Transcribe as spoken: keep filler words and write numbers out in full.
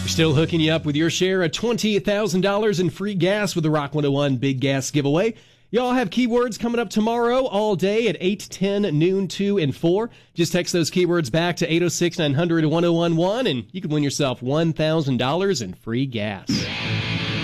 Still hooking you up with your share of twenty thousand dollars in free gas with the Rock one oh one Big Gas Giveaway. Y'all have keywords coming up tomorrow all day at eight, ten, noon, two, and four. Just text those keywords back to eight oh six, nine hundred, ten eleven and you can win yourself one thousand dollars in free gas.